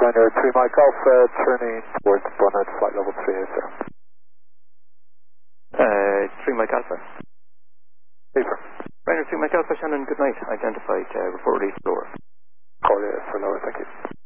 Ryanair 3 Mike Alpha, turning towards Bonnet, flight level 380. 3 Mike Alpha. Paper. Ryanair 3 Mike Alpha, Shannon, good night. Identified, report release lower. Call you for lower, thank you.